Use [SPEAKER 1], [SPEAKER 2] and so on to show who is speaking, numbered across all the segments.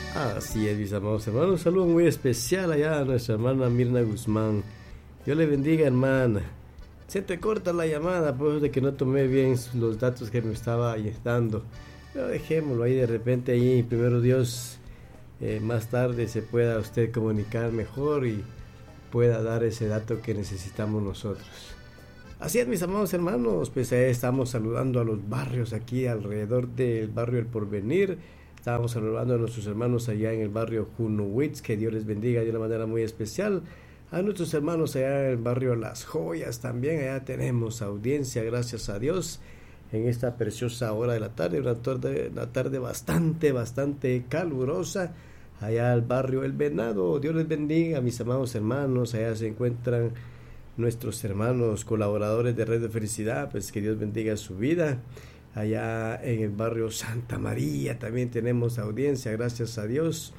[SPEAKER 1] Así es, mis amados hermanos. Un saludo muy especial allá a nuestra hermana Mirna Guzmán. Dios le bendiga, hermana. Se te corta la llamada, pues de que no tomé bien los datos que me estaba dando. Pero dejémoslo ahí, de repente ahí, primero Dios, más tarde se pueda usted comunicar mejor y pueda dar ese dato que necesitamos nosotros. Así es, mis amados hermanos, pues estamos saludando a los barrios aquí alrededor del barrio El Porvenir. Estábamos saludando a nuestros hermanos allá en el barrio Junowitz, que Dios les bendiga de una manera muy especial. A nuestros hermanos allá en el barrio Las Joyas también, allá tenemos audiencia, gracias a Dios, en esta preciosa hora de la tarde, una tarde bastante calurosa, allá al barrio El Venado. Dios les bendiga, mis amados hermanos, allá se encuentran nuestros hermanos colaboradores de Red de Felicidad, pues que Dios bendiga su vida. Allá en el barrio Santa María también tenemos audiencia, gracias a Dios.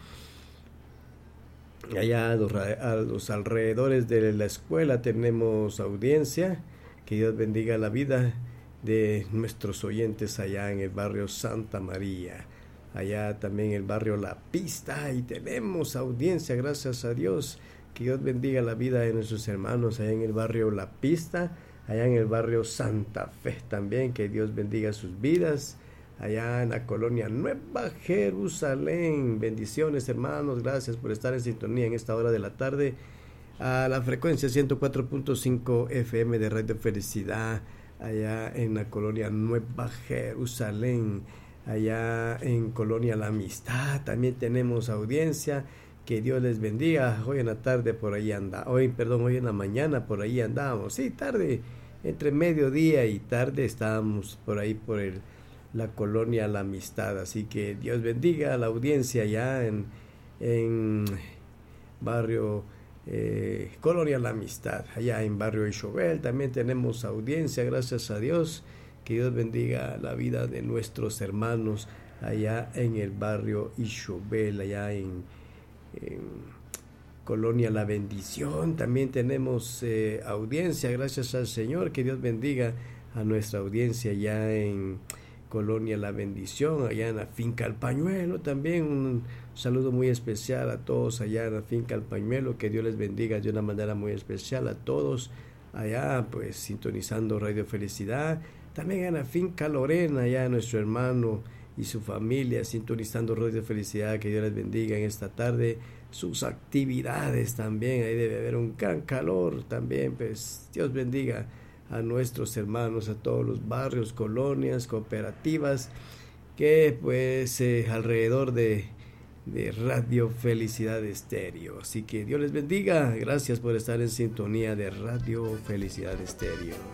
[SPEAKER 1] Allá a los alrededores de la escuela tenemos audiencia. Que Dios bendiga la vida de nuestros oyentes allá en el barrio Santa María. Allá también en el barrio La Pista y tenemos audiencia, gracias a Dios. Que Dios bendiga la vida de nuestros hermanos allá en el barrio La Pista. Allá en el barrio Santa Fe también, que Dios bendiga sus vidas. Allá en la colonia Nueva Jerusalén. Bendiciones, hermanos, gracias por estar en sintonía en esta hora de la tarde. A la frecuencia 104.5 FM de Radio Felicidad. Allá en la colonia Nueva Jerusalén. Allá en colonia La Amistad también tenemos audiencia. Que Dios les bendiga. Hoy en la tarde por ahí hoy en la mañana por ahí andábamos. Sí, tarde, entre mediodía y tarde estábamos por ahí por la colonia La Amistad. Así que Dios bendiga a la audiencia allá en barrio colonia La Amistad. Allá en barrio Ixobel también tenemos audiencia, gracias a Dios. Que Dios bendiga la vida de nuestros hermanos allá en el barrio Ixobel, allá en colonia La Bendición también tenemos audiencia, gracias al Señor. Que Dios bendiga a nuestra audiencia allá en colonia La Bendición, allá en la finca El Pañuelo también. Un saludo muy especial a todos allá en la finca El Pañuelo. Que Dios les bendiga de una manera muy especial a todos allá, pues sintonizando Radio Felicidad. También en la finca Lorena, allá nuestro hermano y su familia sintonizando Radio Felicidad. Que Dios les bendiga en esta tarde sus actividades también. Ahí debe haber un gran calor también, pues Dios bendiga a nuestros hermanos, a todos los barrios, colonias, cooperativas que pues alrededor de Radio Felicidad Estéreo. Así que Dios les bendiga, gracias por estar en sintonía de Radio Felicidad Estéreo.